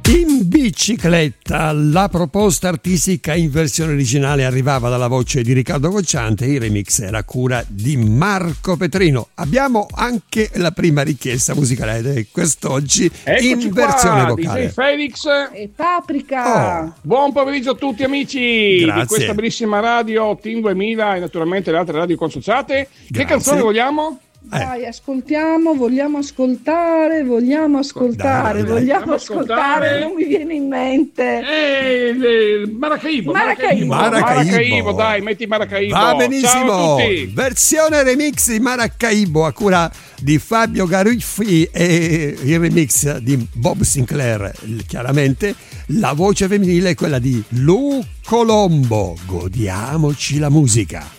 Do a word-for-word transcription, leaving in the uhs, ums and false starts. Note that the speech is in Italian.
In bicicletta, la proposta artistica in versione originale arrivava dalla voce di Riccardo Cocciante, il remix era a cura di Marco Petrino. Abbiamo anche la prima richiesta musicale quest'oggi. Eccoci in qua, versione vocale. D J Felix e Paprika. Oh. Buon pomeriggio a tutti amici. Grazie. Di questa bellissima radio Team duemila e naturalmente le altre radio consociate. Grazie. Che canzone vogliamo? Dai, ascoltiamo, vogliamo ascoltare, vogliamo ascoltare, dai, dai, vogliamo dai. ascoltare, ascoltare, non mi viene in mente. Eh, eh, Maracaibo, Maracaibo, Maracaibo, Maracaibo, dai, metti Maracaibo. Va benissimo, versione remix di Maracaibo a cura di Fabio Garuffi e il remix di Bob Sinclair, chiaramente la voce femminile è quella di Lu Colombo. Godiamoci la musica.